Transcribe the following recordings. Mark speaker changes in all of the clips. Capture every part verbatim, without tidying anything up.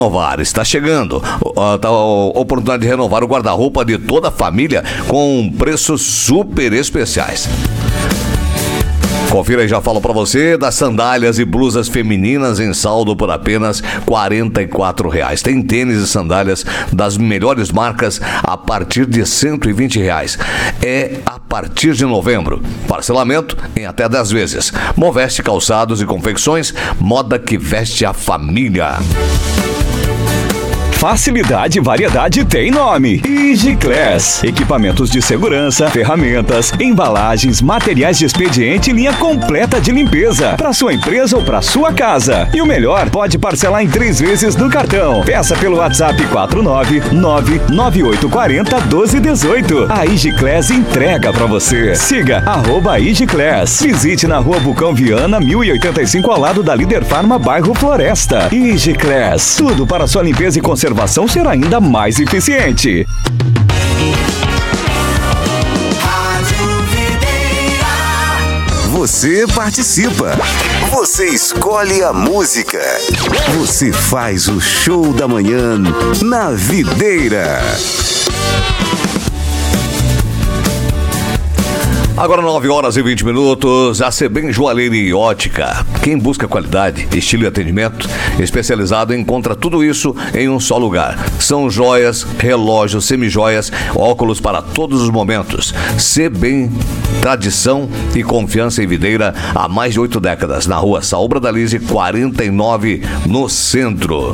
Speaker 1: Renovar, está chegando a, a, a oportunidade de renovar o guarda-roupa de toda a família com preços super especiais. Confira aí, já falo pra você das sandálias e blusas femininas em saldo por apenas quarenta e quatro reais. Tem tênis e sandálias das melhores marcas a partir de cento e vinte reais. É a partir de novembro. Parcelamento em até dez vezes. Moveste Calçados e Confecções, moda que veste a família.
Speaker 2: Facilidade e variedade tem nome. Igiclass. Equipamentos de segurança, ferramentas, embalagens, materiais de expediente e linha completa de limpeza. Para sua empresa ou para sua casa. E o melhor, pode parcelar em três vezes no cartão. Peça pelo WhatsApp quatro nove nove nove oito quatro zero um dois um oito. A Igiclass entrega para você. Siga arroba Igiclass. Visite na rua Bucão Viana, mil e oitenta e cinco, ao lado da Líder Farma, bairro Floresta. Igiclass. Tudo para sua limpeza e conservação ser ainda mais eficiente.
Speaker 3: Você participa. Você escolhe a música. Você faz o show da manhã na Videira.
Speaker 1: Agora nove horas e vinte minutos, a Sebem Joalheria e Ótica. Quem busca qualidade, estilo e atendimento especializado encontra tudo isso em um só lugar. São joias, relógios, semijoias, óculos para todos os momentos. Sebem, tradição e confiança em Videira há mais de oito décadas. Na rua Saúbra da Lise, quarenta e nove, no centro.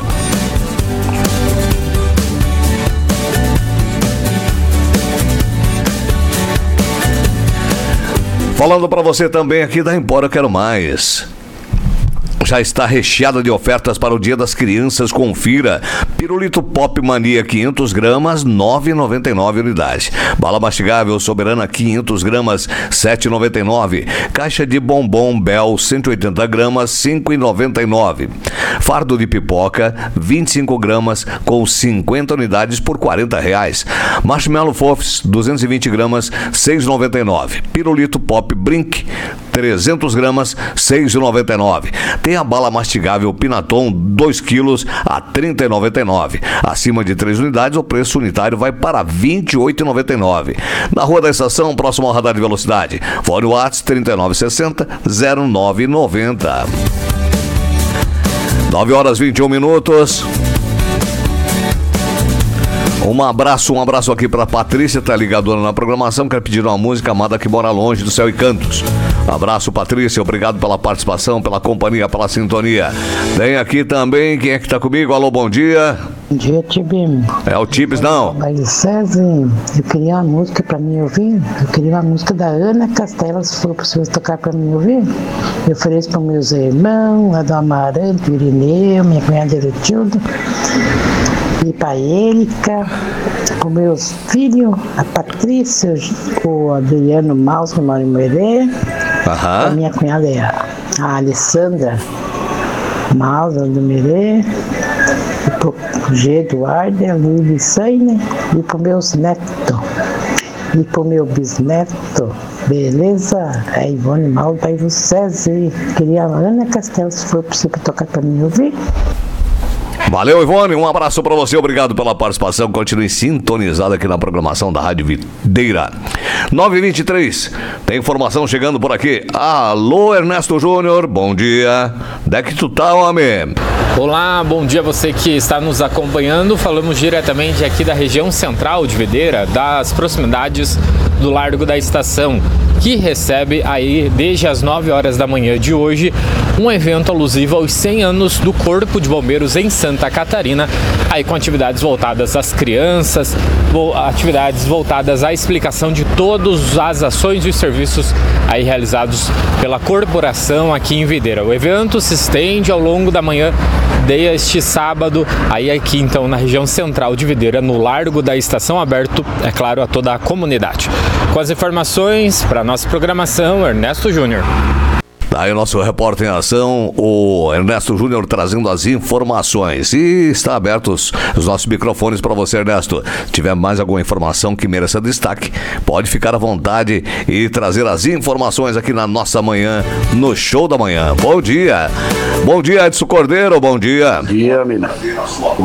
Speaker 1: Falando para você também aqui da Empório Quero Mais. Já está recheada de ofertas para o Dia das Crianças. Confira. Pirulito Pop Mania quinhentas gramas, nove reais e noventa e nove unidade. Bala mastigável Soberana quinhentas gramas, sete reais e noventa e nove. Caixa de bombom Bel cento e oitenta gramas, cinco reais e noventa e nove. Fardo de pipoca vinte e cinco gramas com cinquenta unidades por quarenta reais. Marshmallow Fofs duzentas e vinte gramas, seis reais e noventa e nove. Pirulito Pop Brink trezentas gramas, seis reais e noventa e nove. Tem a bala mastigável Pinaton dois quilos a trinta reais e noventa e nove. Acima de três unidades, o preço unitário vai para vinte e oito reais e noventa e nove. Na Rua da Estação, próximo ao radar de velocidade. Fone WhatsApp trinta e nove sessenta, zero nove noventa. nove horas e vinte e um minutos. Um abraço, um abraço aqui pra Patrícia, tá ligadona na programação, quer pedir uma música Amada que Mora Longe, do Céu e Cantos. Abraço, Patrícia, obrigado pela participação, pela companhia, pela sintonia. Tem aqui também, quem é que tá comigo? Alô, bom dia.
Speaker 4: Bom dia, Tibim.
Speaker 1: É o Tibes, não?
Speaker 4: Mas, César, eu queria uma música pra mim ouvir. Eu queria uma música da Ana Castela, se for possível tocar pra mim ouvir. Eu ofereço para meus irmãos, lá do Amaranto, Irineu, minha cunhada Erutildo, e pra Érica, com meus filhos, a Patrícia, o Adriano Maus, que mora em Moerê.
Speaker 1: Aham.
Speaker 4: A minha cunhada é a Alessandra Maus, do Merê. E pro G. Eduardo, a Lili Sainer, e pro meus netos. E pro meu bisneto, beleza? É Ivone Maus, daí o César. Queria a Ana Castelo, se for possível tocar pra mim ouvir.
Speaker 1: Valeu, Ivone, um abraço pra você, obrigado pela participação, continue sintonizado aqui na programação da Rádio Videira. nove e vinte e três, tem informação chegando por aqui. Alô, Ernesto Júnior, bom dia. Onde é que tu tá, homem?
Speaker 5: Olá, bom dia a você que está nos acompanhando. Falamos diretamente aqui da região central de Videira, das proximidades do Largo da Estação, que recebe aí desde as nove horas da manhã de hoje um evento alusivo aos cem anos do Corpo de Bombeiros em Santa Catarina, aí com atividades voltadas às crianças, atividades voltadas à explicação de todas as ações e os serviços aí realizados pela corporação aqui em Videira. O evento se estende ao longo da manhã deste sábado, aí aqui então na região central de Videira, no Largo da Estação, aberto, é claro, a toda a comunidade. Com as informações para nossa programação, Ernesto Júnior.
Speaker 1: Tá aí o nosso repórter em ação, o Ernesto Júnior, trazendo as informações. E está abertos os nossos microfones para você, Ernesto. Se tiver mais alguma informação que mereça destaque, pode ficar à vontade e trazer as informações aqui na nossa manhã, no Show da Manhã. Bom dia. Bom dia, Edson Cordeiro, bom dia.
Speaker 6: Bom dia, mina.